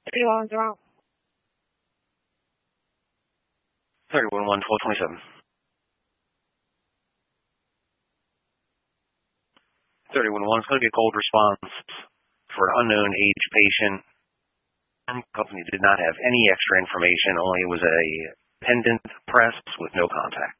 311, 1227. 311 is going to be a cold response for an unknown age patient. The company did not have any extra information, only it was a pendant press with no contact.